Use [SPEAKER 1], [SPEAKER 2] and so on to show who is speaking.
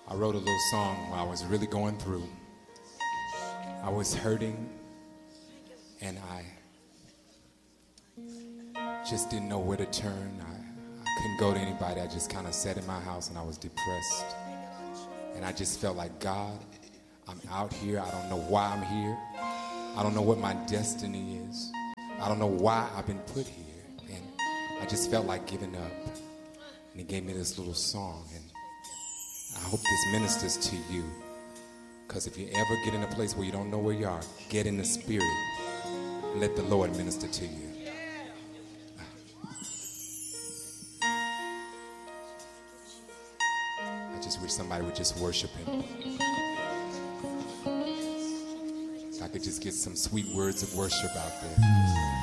[SPEAKER 1] I wrote a little song while I was really going through. I was hurting, and I just didn't know where to turn. I couldn't go to anybody. I just kind of sat in my house, and I was depressed. And I just felt like, God, I'm out here. I don't know why I'm here. I don't know what my destiny is. I don't know why I've been put here. And I just felt like giving up. And he gave me this little song, and I hope this ministers to you. Because if you ever get in a place where you don't know where you are, get in the spirit and let the Lord minister to you. I just wish somebody would just worship him. If I could just get some sweet words of worship out there.